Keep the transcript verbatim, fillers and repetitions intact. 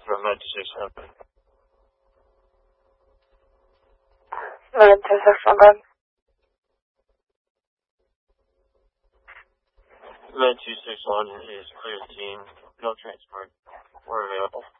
from nine two six seven. nine two six seven. nine two six one is clear team. No transport. We're available.